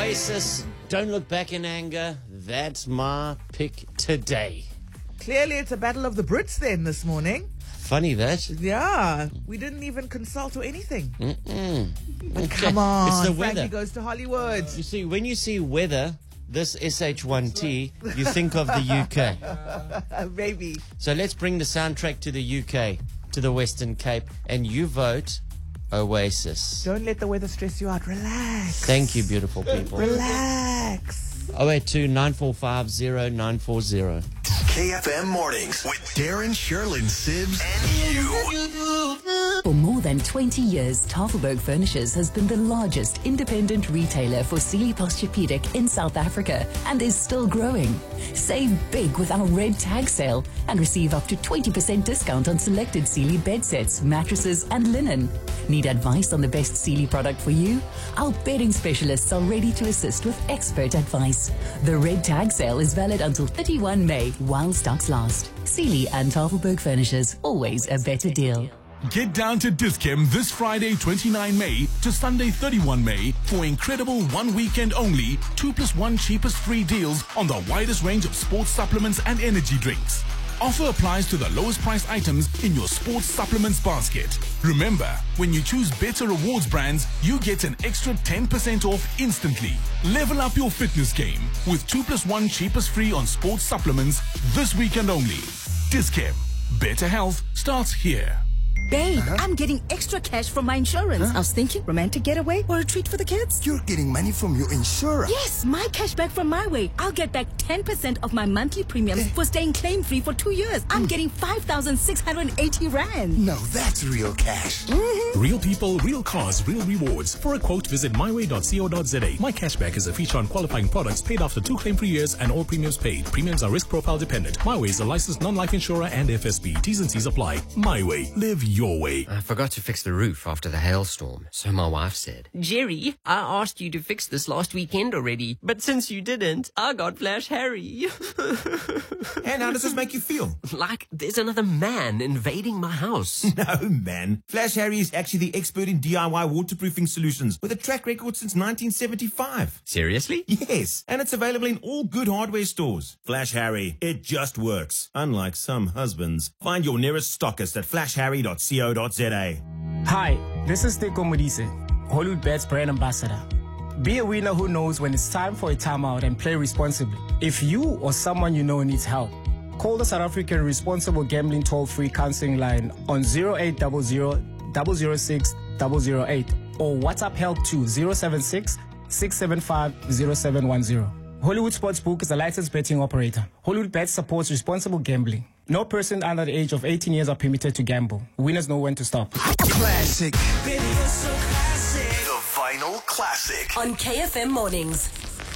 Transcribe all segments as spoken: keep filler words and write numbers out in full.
Oasis, Don't Look Back in Anger. That's my pick today. Clearly, it's a battle of the Brits then this morning. Funny that. Yeah, we didn't even consult or anything. Mm-mm. But come on, It's the Frankie weather. goes to Hollywood. You see, when you see weather, this S H one T, you think of the U K. Uh, maybe. So let's bring the soundtrack to the U K, to the Western Cape, and you vote Oasis. Don't let the weather stress you out. Relax. Thank you, beautiful people. Relax. oh eight two, nine four five, zero nine four zero. K F M Mornings with Darren, Sherlyn, Sibs, and you. For more than twenty years, Tafelberg Furnishers has been the largest independent retailer for Sealy Posturepedic in South Africa and is still growing. Save big with our red tag sale and receive up to twenty percent discount on selected Sealy bed sets, mattresses and linen. Need advice on the best Sealy product for you? Our bedding specialists are ready to assist with expert advice. The red tag sale is valid until thirty-first of May while stocks last. Sealy and Tafelberg Furnishers, always a better deal. Get down to Dis-Chem this Friday, twenty-ninth of May to Sunday, thirty-first of May for incredible one weekend only, two plus one cheapest free deals on the widest range of sports supplements and energy drinks. Offer applies to the lowest price items in your sports supplements basket. Remember, when you choose Better Rewards brands, you get an extra ten percent off instantly. Level up your fitness game with two plus one cheapest free on sports supplements this weekend only. Dis-Chem. Better health starts here. Babe, uh-huh. I'm getting extra cash from my insurance. Huh? I was thinking romantic getaway or a treat for the kids. You're getting money from your insurer? Yes, my cash back from My Way. I'll get back ten percent of my monthly premiums for staying claim-free for two years. I'm mm. getting five thousand six hundred eighty rand. No, that's real cash. Mm-hmm. Real people, real cars, real rewards. For a quote, visit my way dot co dot za. My Cashback is a feature on qualifying products paid after two claim-free years and all premiums paid. Premiums are risk profile dependent. My Way is a licensed non-life insurer and F S B. T's and C's apply. My Way. Live your way. I forgot to fix the roof after the hailstorm, so my wife said. Jerry, I asked you to fix this last weekend already, but since you didn't, I got Flash Harry. And how does this make you feel? Like there's another man invading my house. No, man. Flash Harry is actually the expert in D I Y waterproofing solutions with a track record since nineteen seventy-five. Seriously? Yes, and it's available in all good hardware stores. Flash Harry, it just works. Unlike some husbands. Find your nearest stockist at flash harry dot co dot za. Hi, this is Teko Modise, Hollywood Bets brand ambassador. Be a winner who knows when it's time for a timeout and play responsibly. If you or someone you know needs help, call the South African Responsible Gambling Toll-Free Counseling Line on zero eight zero zero, zero zero six, zero zero eight or WhatsApp help to zero seven six, six seven five, zero seven one zero. Hollywood Sportsbook is a licensed betting operator. Hollywood Bets supports responsible gambling. No person under the age of eighteen years are permitted to gamble. Winners know when to stop. Classic. Baby, you're so classic. The Vinyl Classic. On K F M Mornings.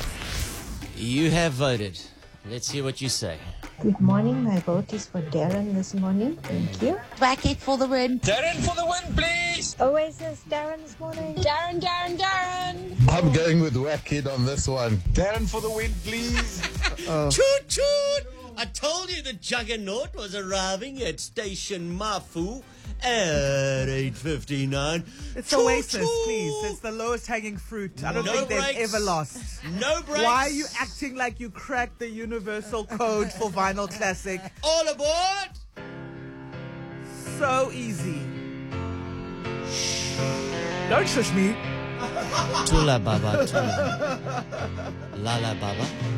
You have voted. Let's hear what you say. Good morning. My vote is for Darren this morning. Thank you. Whack it for the win. Darren for the win, please. Oasis, Darren this morning. Darren, Darren, Darren. I'm going with Whack It on this one. Darren for the win, please. uh. Toot, toot. I told you the juggernaut was arriving at Station Mafu at eight fifty-nine. It's Oasis, please. It's the lowest hanging fruit. I don't no think breaks. they've ever lost. No breaks. Why are you acting like you cracked the universal code for Vinyl Classic? All aboard! So easy. Shh. Don't shush me. Tula Baba, Tula. Lala Baba.